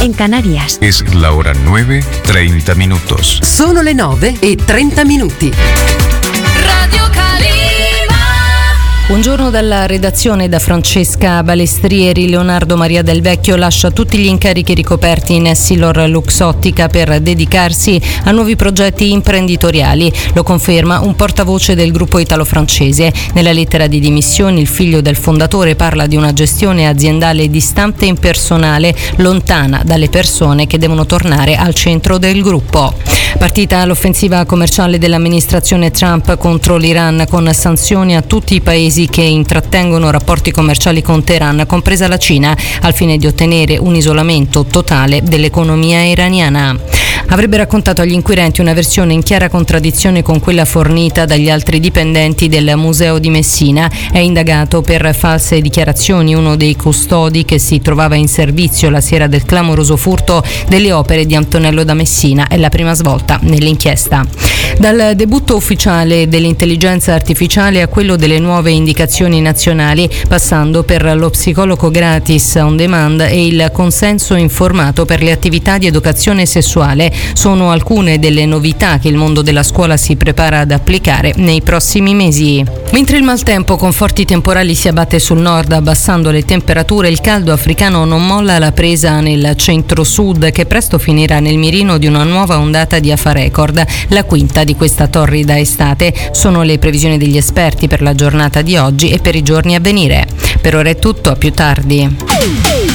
en Canarias. Es la hora 9:30 minutos. Sono le 9:30. Radio Calima. Buongiorno dalla redazione, da Francesca Balestrieri. Leonardo Maria Del Vecchio lascia tutti gli incarichi ricoperti in Essilor Luxottica per dedicarsi a nuovi progetti imprenditoriali. Lo conferma un portavoce del gruppo italo-francese. Nella lettera di dimissioni il figlio del fondatore parla di una gestione aziendale distante e impersonale, lontana dalle persone che devono tornare al centro del gruppo. Partita l'offensiva commerciale dell'amministrazione Trump contro l'Iran, con sanzioni a tutti i paesi che intrattengono rapporti commerciali con Teheran, compresa la Cina, al fine di ottenere un isolamento totale dell'economia iraniana. Avrebbe raccontato agli inquirenti una versione in chiara contraddizione con quella fornita dagli altri dipendenti del Museo di Messina. È indagato per false dichiarazioni uno dei custodi che si trovava in servizio la sera del clamoroso furto delle opere di Antonello da Messina. È la prima svolta nell'inchiesta. Dal debutto ufficiale dell'intelligenza artificiale a quello delle nuove indicazioni nazionali, passando per lo psicologo gratis on demand e il consenso informato per le attività di educazione sessuale, sono alcune delle novità che il mondo della scuola si prepara ad applicare nei prossimi mesi. Mentre il maltempo con forti temporali si abbatte sul nord, abbassando le temperature, il caldo africano non molla la presa nel centro-sud, che presto finirà nel mirino di una nuova ondata di afa record, la quinta di questa torrida estate. Sono le previsioni degli esperti per la giornata di oggi e per i giorni a venire. Per ora è tutto, a più tardi.